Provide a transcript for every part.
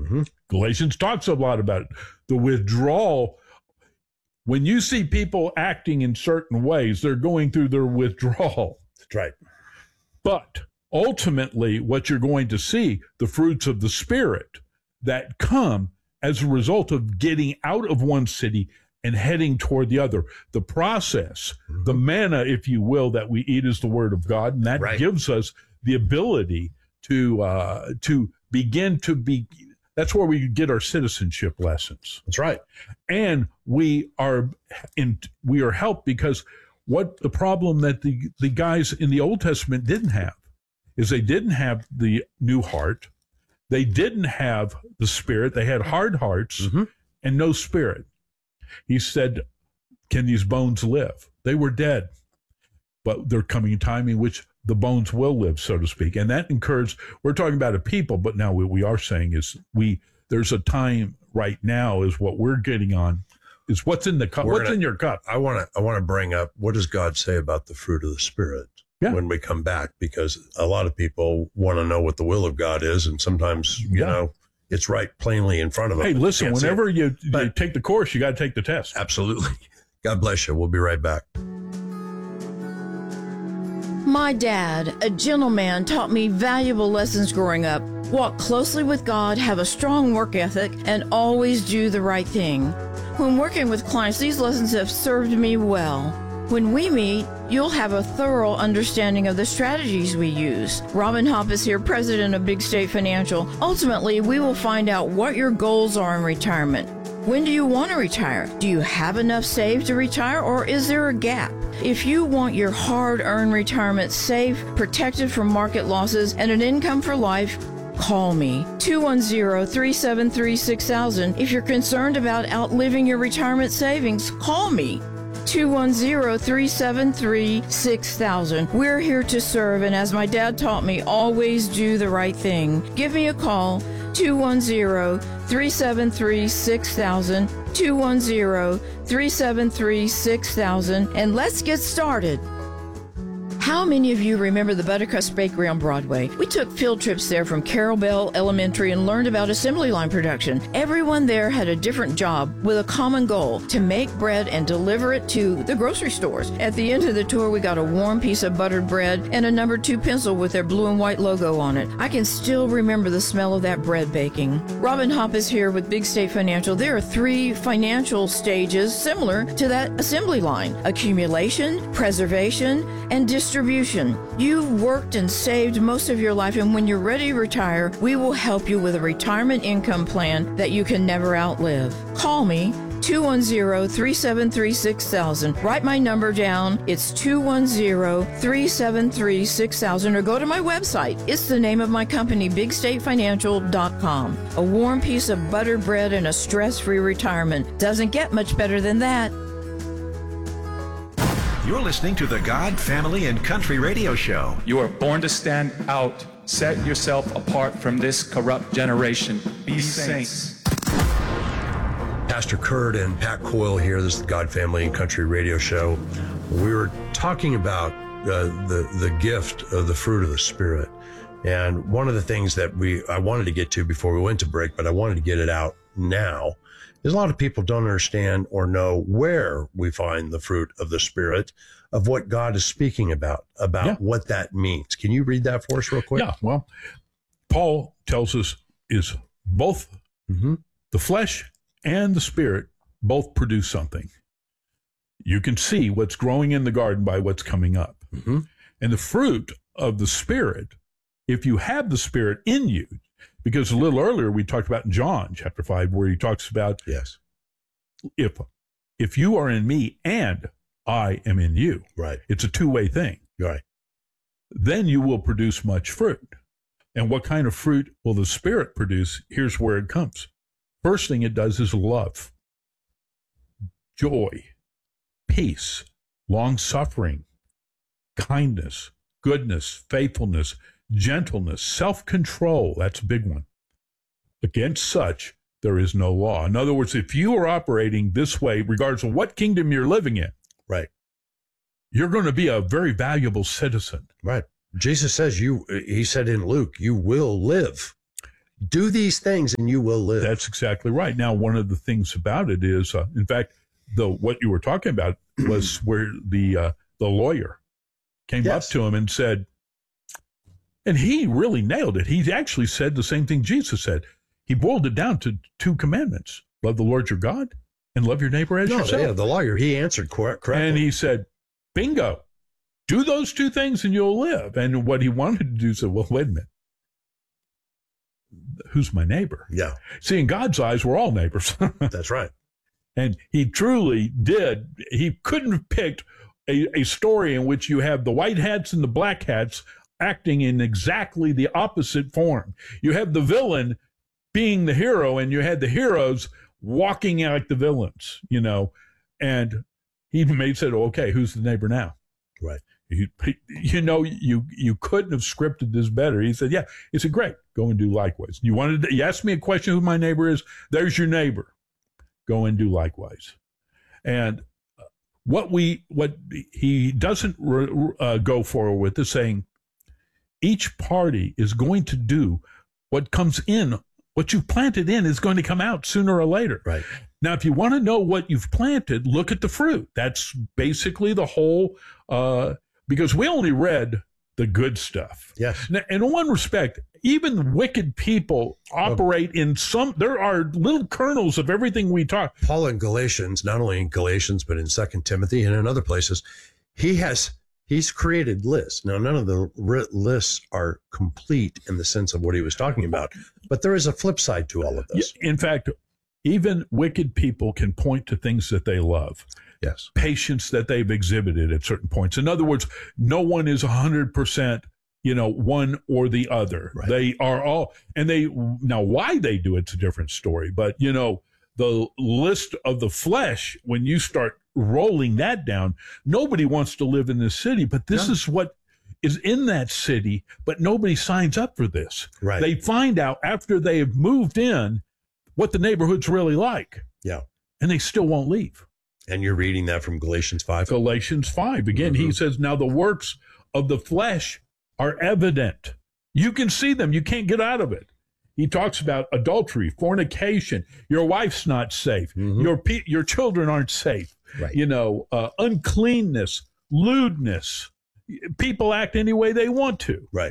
Mm-hmm. Galatians talks a lot about it. The withdrawal. When you see people acting in certain ways, they're going through their withdrawal. That's right. But ultimately, what you're going to see, the fruits of the Spirit that come as a result of getting out of one city and heading toward the other. The process, the manna, if you will, that we eat is the Word of God, and that gives us the ability to begin to be. That's where we get our citizenship lessons. That's right. And we are helped because what the problem that the guys in the Old Testament didn't have is they didn't have the new heart. They didn't have the Spirit. They had hard hearts and no Spirit. He said, can these bones live? They were dead. But there coming a time in which the bones will live, so to speak. And that encouraged, we're talking about a people, but now what we are saying is there's a time right now is what we're getting on, is what's in the cup. What's in your cup? I want to bring up, what does God say about the fruit of the Spirit when we come back? Because a lot of people want to know what the will of God is. And sometimes, you know, it's right plainly in front of them. Hey, listen, whenever you take the course, you got to take the test. Absolutely. God bless you. We'll be right back. My dad, a gentleman, taught me valuable lessons growing up. Walk closely with God, have a strong work ethic, and always do the right thing. When working with clients, these lessons have served me well. When we meet, you'll have a thorough understanding of the strategies we use. Robin Hopp is here, president of Big State Financial. Ultimately, we will find out what your goals are in retirement. When do you want to retire? Do you have enough saved to retire, or is there a gap? If you want your hard-earned retirement safe, protected from market losses, and an income for life, call me, 210-373-6000. If you're concerned about outliving your retirement savings, call me, 210-373-6000. We're here to serve, and as my dad taught me, always do the right thing. Give me a call, 210-373-6000, 210-373-6000, and let's get started. How many of you remember the Buttercrust Bakery on Broadway? We took field trips there from Carol Bell Elementary and learned about assembly line production. Everyone there had a different job with a common goal, to make bread and deliver it to the grocery stores. At the end of the tour, we got a warm piece of buttered bread and a number 2 pencil with their blue and white logo on it. I can still remember the smell of that bread baking. Robin Hopp is here with Big State Financial. There are 3 financial stages similar to that assembly line: accumulation, preservation, and distribution. You've worked and saved most of your life, and when you're ready to retire, we will help you with a retirement income plan that you can never outlive. Call me, 210-373-6000. Write my number down. It's 210-373-6000, or go to my website. It's the name of my company, BigStateFinancial.com. A warm piece of buttered bread and a stress-free retirement. Doesn't get much better than that. You're listening to the God, Family, and Country Radio Show. You are born to stand out. Set yourself apart from this corrupt generation. Be saints. Pastor Kurt and Pat Coyle here. This is the God, Family, and Country Radio Show. We were talking about the gift of the fruit of the Spirit. And one of the things that I wanted to get to before we went to break, but I wanted to get it out now, is a lot of people don't understand or know where we find the fruit of the Spirit, of what God is speaking about what that means. Can you read that for us real quick? Yeah, well, Paul tells us is both the flesh and the Spirit both produce something. You can see what's growing in the garden by what's coming up. And the fruit of the Spirit, if you have the Spirit in you, because a little earlier we talked about in John chapter 5, where he talks about, if you are in me and I am in you, right? It's a two-way thing, right? Then you will produce much fruit. And what kind of fruit will the Spirit produce? Here's where it comes. First thing it does is love, joy, peace, long-suffering, kindness, goodness, faithfulness, gentleness, self-control. That's a big one. Against such, there is no law. In other words, if you are operating this way, regardless of what kingdom you're living in, right, you're going to be a very valuable citizen. Right. Jesus says he said in Luke, you will live. Do these things and you will live. That's exactly right. Now, one of the things about it is, in fact, what you were talking about was where the lawyer came up to him and said, and he really nailed it. He actually said the same thing Jesus said. He boiled it down to 2 commandments: love the Lord your God and love your neighbor as yourself. Yeah, the lawyer, he answered correctly. And he said, bingo, do those 2 things and you'll live. And what he wanted to do said, well, wait a minute. Who's my neighbor? Yeah. See, in God's eyes, we're all neighbors. That's right. And he truly did. He couldn't have picked a story in which you have the white hats and the black hats acting in exactly the opposite form. You have the villain being the hero, and you had the heroes walking out like the villains, and he said, okay, who's the neighbor now? Right. You couldn't have scripted this better. He said, yeah. He said, great, go and do likewise. You asked me a question who my neighbor is. There's your neighbor. Go and do likewise. And what he doesn't go forward with is saying each party is going to do what comes in. What you've planted in is going to come out sooner or later. Right. Now, if you want to know what you've planted, look at the fruit. That's basically the whole, because we only read the good stuff. Yes. Now, in one respect, even wicked people operate in there are little kernels of everything we talk. Paul in Galatians, not only in Galatians, but in 2 Timothy and in other places, he's created lists. Now, none of the lists are complete in the sense of what he was talking about, but there is a flip side to all of this. In fact, even wicked people can point to things that they love. Yes. Patience that they've exhibited at certain points. In other words, no one is 100%, one or the other. Right. They are all, now why they do it's a different story, but the list of the flesh, when you start rolling that down, nobody wants to live in this city, but this is what is in that city, but nobody signs up for this. Right. They find out after they have moved in what the neighborhood's really like. Yeah. And they still won't leave. And you're reading that from Galatians 5? Galatians 5. Again, he says, now the works of the flesh are evident. You can see them. You can't get out of it. He talks about adultery, fornication. Your wife's not safe. Your children aren't safe. Right. Uncleanness, lewdness. People act any way they want to. Right.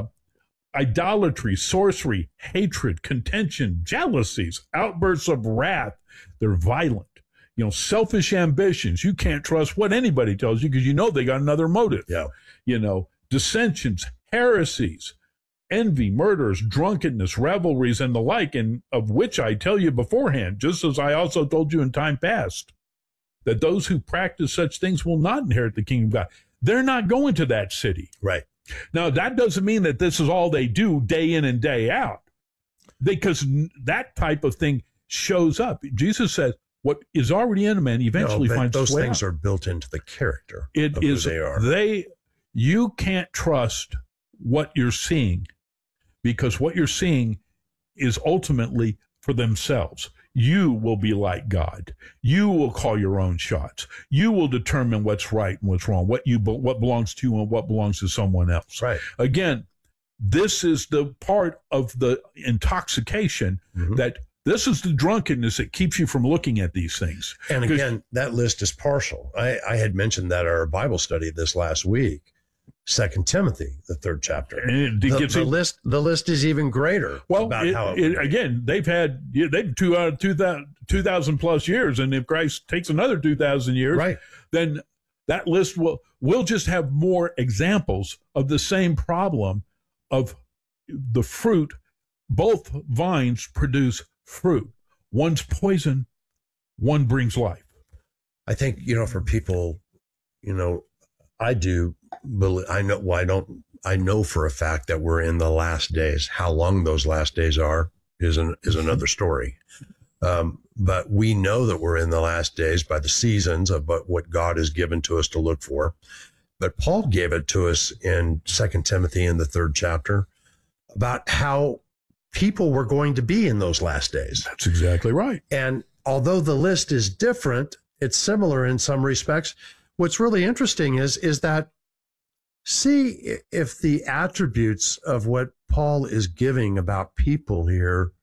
Idolatry, sorcery, hatred, contention, jealousies, outbursts of wrath. They're violent. Selfish ambitions. You can't trust what anybody tells you because they got another motive. Yeah. Dissensions, heresies, envy, murders, drunkenness, revelries, and the like, and of which I tell you beforehand, just as I also told you in time past, that those who practice such things will not inherit the kingdom of God. They're not going to that city. Right. Now, that doesn't mean that this is all they do day in and day out, because that type of thing shows up. Jesus says, what is already in a man eventually finds those its way things out. are built into the character It of is, who they are. You can't trust what you're seeing, because what you're seeing is ultimately for themselves. You will be like God. You will call your own shots. You will determine what's right and what's wrong, what belongs to you and what belongs to someone else. Right. Again, this is the part of the intoxication that this is the drunkenness that keeps you from looking at these things. And again, that list is partial. I had mentioned that at our Bible study this last week, 2 Timothy, the 3rd chapter. And the list is even greater. Well, again, they've 2,000 plus years, and if Christ takes another 2,000 years, right, then that list will just have more examples of the same problem of the fruit. Both vines produce fruit. One's poison, one brings life. I think, for people, I do believe, I know for a fact that we're in the last days. How long those last days are is another story. But we know that we're in the last days by the seasons of what God has given to us to look for. But Paul gave it to us in 2 Timothy in the 3rd chapter about how people were going to be in those last days. That's exactly right. And although the list is different, it's similar in some respects. What's really interesting is that see if the attributes of what Paul is giving about people here